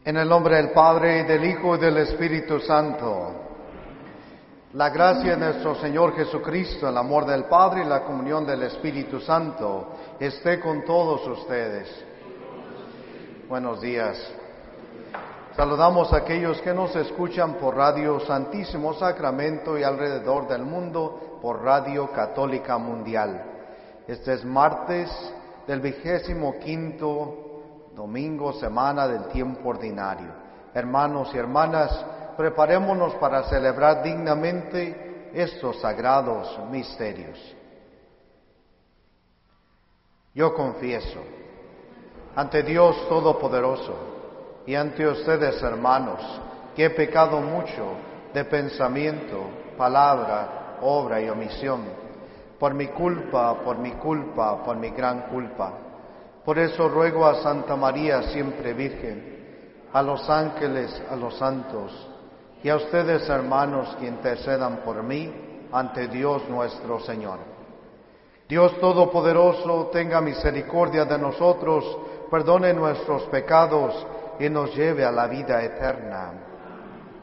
En el nombre del Padre, y del Hijo, y del Espíritu Santo. La gracia de nuestro Señor Jesucristo, el amor del Padre y la comunión del Espíritu Santo esté con todos ustedes. Buenos días. Saludamos a aquellos que nos escuchan por Radio Santísimo Sacramento y alrededor del mundo por Radio Católica Mundial. Este es martes del 25º domingo, semana del tiempo ordinario. Hermanos y hermanas, preparémonos para celebrar dignamente estos sagrados misterios. Yo confieso ante Dios Todopoderoso y ante ustedes, hermanos, que he pecado mucho de pensamiento, palabra, obra y omisión, por mi culpa, por mi gran culpa. Por eso ruego a Santa María, siempre Virgen, a los ángeles, a los santos, y a ustedes, hermanos, que intercedan por mí ante Dios nuestro Señor. Dios Todopoderoso, tenga misericordia de nosotros, perdone nuestros pecados y nos lleve a la vida eterna.